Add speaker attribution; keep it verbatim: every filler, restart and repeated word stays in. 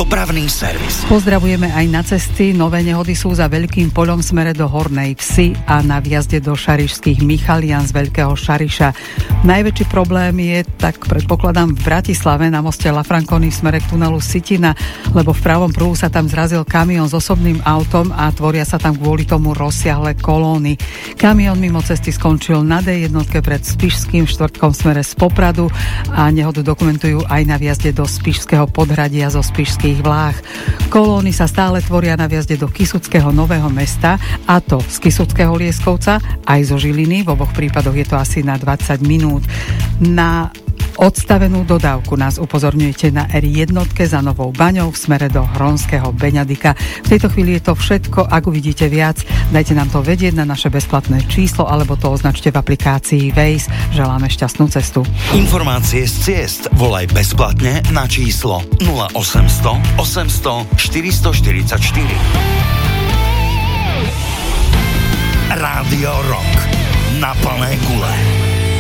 Speaker 1: Dopravný servis.
Speaker 2: Pozdravujeme aj na cesty. Nové nehody sú za Veľkým poľom v smere do Hornej Vsi a na vjazde do šarišských Michalian z Veľkého Šariša. Najväčší problém je, tak predpokladám, v Bratislave na moste La Franconi v smere k tunelu Sitina, lebo v pravom pruhu sa tam zrazil kamión s osobným autom a tvoria sa tam kvôli tomu rozsiahle kolóny. Kamión mimo cesty skončil na dé jednotke pred Spišským štvrtkom v smere z Popradu a nehodu dokumentujú aj na vjazde do Spišského Podhradia zo Spišských Vláh. Kolóny sa stále tvoria na vjazde do Kysuckého Nového Mesta, a to z Kysuckého Lieskovca aj zo Žiliny. V oboch prípadoch je to asi na dvadsať minút. Na odstavenú dodávku nás upozorňujete na er jednotke za Novou Baňou v smere do Hronského Beňadika. V tejto chvíli je to všetko. Ak uvidíte viac, dajte nám to vedieť na naše bezplatné číslo alebo to označte v aplikácii Waze. Želáme šťastnú cestu.
Speaker 1: Informácie z ciest volaj bezplatne na číslo nula osemsto osemsto štyristo štyridsaťštyri. Rádio Rock na plné gule.